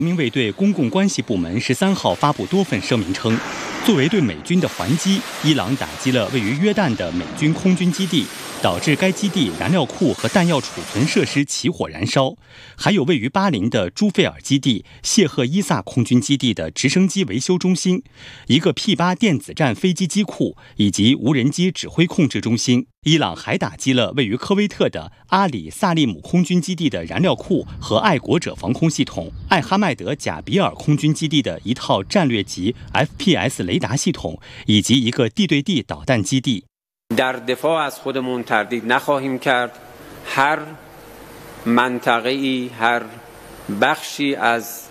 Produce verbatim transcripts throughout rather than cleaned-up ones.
人民卫队公共关系部门十三号发布多份声明称，作为对美军的还击，伊朗打击了位于约旦的美军空军基地，导致该基地燃料库和弹药储存设施起火燃烧，还有位于巴林的朱费尔基地、谢赫伊萨空军基地的直升机维修中心，一个 P 八 电子战飞机机库以及无人机指挥控制中心。伊朗还打击了位于科威特的阿里萨利姆空军基地的燃料库和爱国者防空系统，艾哈迈德贾比尔空军基地的一套战略级 F P S 雷达系统，以及一个地对地导弹基地。 در دفاع از خودمون تردید نخواهیم کرد. هر منطقه‌ای، هر بخشی از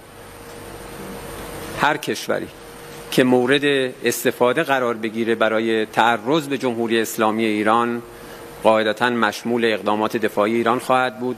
هر کشوری که مورد استفاده قرار بگیره برای تعرض به جمهوری اسلامی ایران قاعدتاً مشمول اقدامات دفاعی ایران خواهد بود.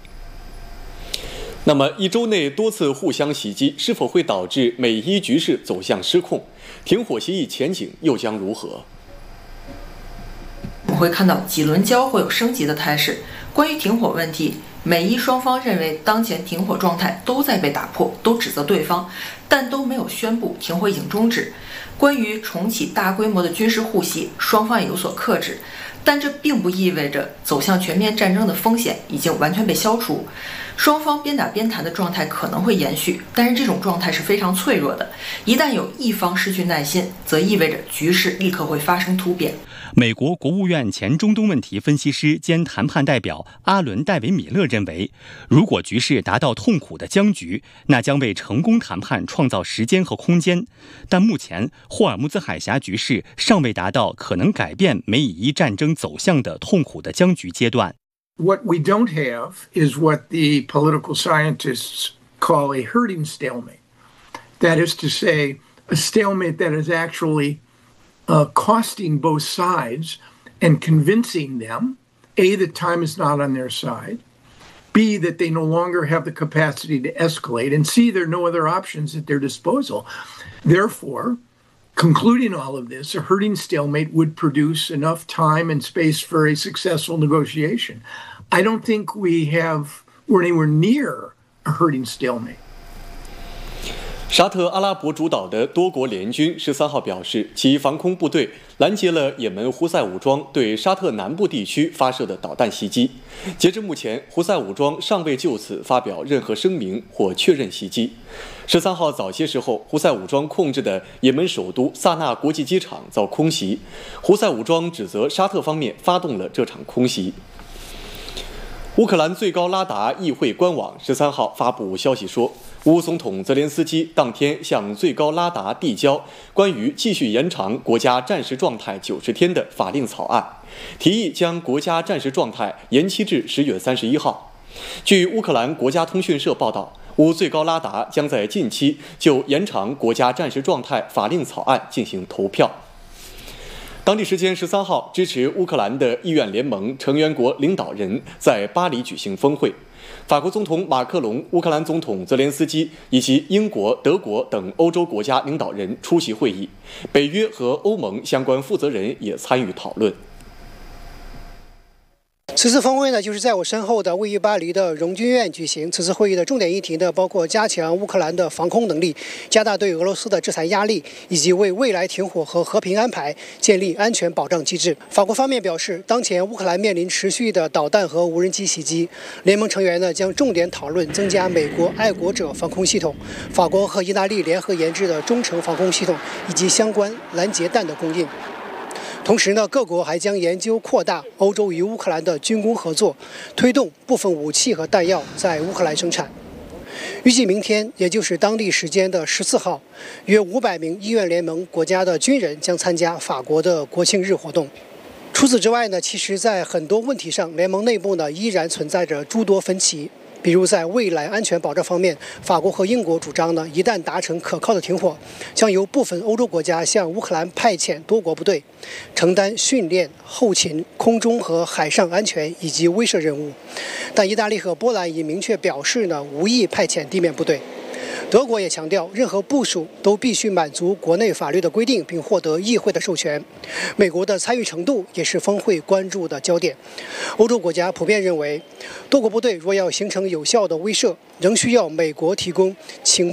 那么一周内多次互相袭击，是否会导致美伊局势走向失控？停火协议前景又将如何？ 我们会看到几轮交火有升级的态势。关于停火问题，美伊双方认为当前停火状态都在被打破，都指责对方，但都没有宣布停火已经终止。关于重启大规模的军事互袭，双方也有所克制，但这并不意味着走向全面战争的风险已经完全被消除。双方边打边谈的状态可能会延续，但是这种状态是非常脆弱的。一旦有一方失去耐心，则意味着局势立刻会发生突变。 美国国务院前中东问题分析师兼谈判代表阿伦·戴维米勒认为，如果局势达到痛苦的僵局，那将为成功谈判创造时间和空间。但目前，霍尔木兹海峡局势尚未达到可能改变美以伊战争走向的痛苦的僵局阶段。 What we don't have is what the political scientists call a herding stalemate. That is to say, a stalemate that is actually uh, costing both sides and convincing them, A, that time is not on their side, B, that they no longer have the capacity to escalate, and C, there are no other options at their disposal. Therefore, concluding all of this, a herding stalemate would produce enough time and space for a successful negotiation. I don't think we have, we're anywhere near a herding stalemate. 沙特阿拉伯主导的多国联军十三号表示，其防空部队拦截了也门胡塞武装对沙特南部地区发射的导弹袭击。截至目前，胡塞武装尚未就此发表任何声明或确认袭击。十三号早些时候，胡塞武装控制的也门首都萨那国际机场遭空袭，胡塞武装指责沙特方面发动了这场空袭。乌克兰最高拉达议会官网十三号发布消息说，乌总统泽连斯基当天向最高拉达递交关于继续延长国家战时状态九十天的法令草案，提议将国家战时状态延期至十月三十一号。据乌克兰国家通讯社报道，乌最高拉达将在近期就延长国家战时状态法令草案进行投票。当地时间十三号，支持乌克兰的议院联盟成员国领导人在巴黎举行峰会。法国总统马克龙、乌克兰总统泽连斯基以及英国、德国等欧洲国家领导人出席会议，北约和欧盟相关负责人也参与讨论。 此次峰会呢，就是在我身后的位于巴黎的荣军院举行。此次会议的重点议题呢，包括加强乌克兰的防空能力，加大对俄罗斯的制裁压力，以及为未来停火和和平安排建立安全保障机制。法国方面表示，当前乌克兰面临持续的导弹和无人机袭击，联盟成员呢将重点讨论增加美国爱国者防空系统、法国和意大利联合研制的中程防空系统以及相关拦截弹的供应。同时呢，各国还将研究扩大欧洲与乌克兰的军工合作，推动部分武器和弹药在乌克兰生产。预计明天，也就是当地时间的十四号，约五百名医院联盟国家的军人将参加法国的国庆日活动。除此之外呢，其实在很多问题上，联盟内部呢依然存在着诸多分歧。比如在未来安全保障方面，法国和英国主张呢，一旦达成可靠的停火，将由部分欧洲国家向乌克兰派遣多国部队，承担训练、后勤、空中和海上安全以及威慑任务。但意大利和波兰已明确表示呢，无意派遣地面部队。德国也强调，任何部署都必须满足国内法律的规定，并获得议会的授权。美国的参与程度也是峰会关注的焦点。欧洲国家普遍认为，多国部队若要形成有效的威慑，仍需要美国提供情